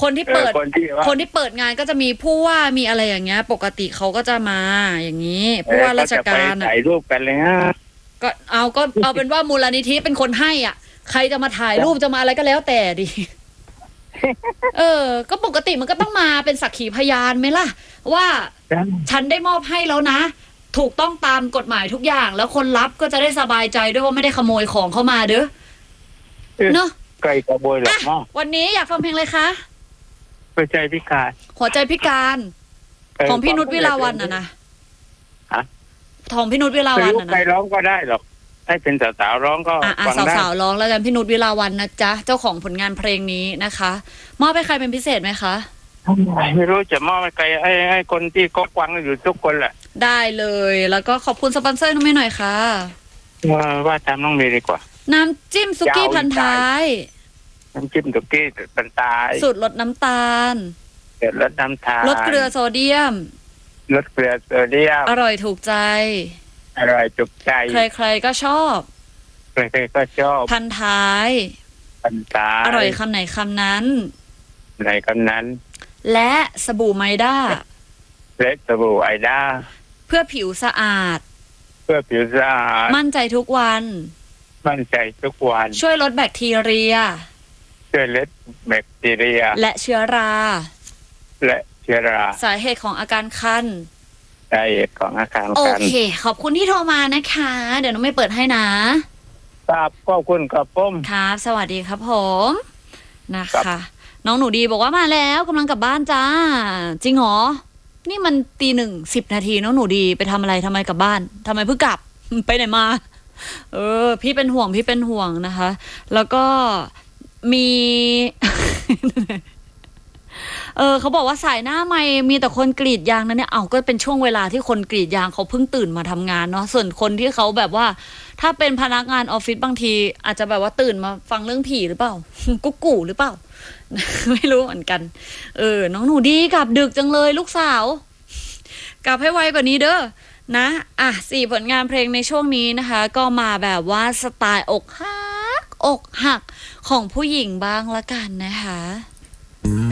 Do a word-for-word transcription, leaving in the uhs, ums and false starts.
คนที่เปิดคนที่ว่าคนที่เปิดงานก็จะมีผู้ว่ามีอะไรอย่างเงี้ยปกติเขาก็จะมาอย่างนี้ผู้ว่าราชการถ่ายรูปกันเลยฮะก็เอาก็เอาเป็นว่ามูลนิธิเป็นคนให้อ่ะใครจะมาถ่ายรูปจะมาอะไรก็แล้วแต่ดิเออก็ปกติมันก็ต้องมาเป็นสักขีพยานไหมล่ะว่าฉันได้มอบให้แล้วนะถูกต้องตามกฎหมายทุกอย่างแล้วคนรับก็จะได้สบายใจด้วยว่าไม่ได้ขโมยของเข้ามาเด้อเนาะไกลขโมยหรอกเนาะวันนี้อยากฟังเพลงอะไรคะหัวใจพิการหัวใจพิการของพี่นุชวิลาวันน่ะนะฮะของพี่นุชวิลาวันน่ะนะใครร้องก็ได้หรอกให้เป็นสาวๆร้องก็ฟังได้สาวๆร้องแล้วกันพี่นุชวิลาวันนะจ๊ะเจ้าของผลงานเพลงนี้นะคะมอบให้ใครเป็นพิเศษไหมคะไม่รู้จะมอบให้ใครให้ให้คนที่ก็ฟังอยู่ทุกคนแหละได้เลยแล้วก็ขอบคุณสปอนเซอร์น้องเมย์หน่อยค่ะว่าตามน้องเมย์ดีกว่าน้ำจิ้มซุกี้พันท้ายน้ำจิ้มซุกี้พันท้ายสูตรลดน้ำตาลลดน้ำตาลลดเกลือโซเดียมลดเกลือโซเดียมอร่อยถูกใจอร่อยถูกใจใครๆก็ชอบใครๆก็ชอบพันท้ายพันท้ายอร่อยคำไหนคำนั้นไหนคำนั้นและสบู่ไมด้าและสบู่ไอด้าเพื่อผิวสะอาดเพื่อผิวสะอาดมั่นใจทุกวันมั่นใจทุกวันช่วยลดแบคทีเรียช่วยลดแบคทีเรียและเชื้อราและเชื้อราสาเหตุของอาการคันสาเหตุของอาการคันโอเคขอบคุณที่โทรมานะคะเดี๋ยวน้องไม่เปิดให้นะครับขอบคุณครับผมครับสวัสดีครับผมนะคะน้องหนูดีบอกว่ามาแล้วกำลังกลับบ้านจ้าจริงเหรอนี่มันตีหนึ่งสิบนาทีน้องหนูดีไปทำอะไรทำไมกลับบ้านทำไมเพิ่งกลับไปไหนมาเออพี่เป็นห่วงพี่เป็นห่วงนะคะแล้วก็มี เออเขาบอกว่าสายหน้าไม่มีแต่คนกรีดยางนะเนี่ยเอาก็เป็นช่วงเวลาที่คนกรีดยางเขาเพิ่งตื่นมาทำงานเนาะส่วนคนที่เขาแบบว่าถ้าเป็นพนักงานออฟฟิศบางทีอาจจะแบบว่าตื่นมาฟังเรื่องผีหรือเปล่ากุ๊กกูหรือเปล่า ไม่รู้เหมือนกันเออน้องหนูดีกลับดึกจังเลยลูกสาวกลับให้ไวกว่านี้เด้อนะอ่ะสี่ผลงานเพลงในช่วงนี้นะคะก็มาแบบว่าสไตล์อกหักอกหักของผู้หญิงบ้างละกันนะคะ